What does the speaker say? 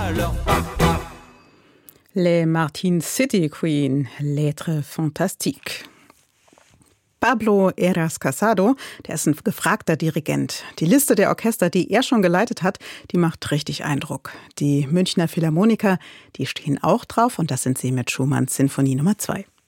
leur papa. Les Martin City Queen, Lettres Fantastiques. Pablo Heras Casado, der ist ein gefragter Dirigent. Die Liste der Orchester, die er schon geleitet hat, die macht richtig Eindruck. Die Münchner Philharmoniker, die stehen auch drauf und das sind sie mit Schumanns Sinfonie Nummer 2.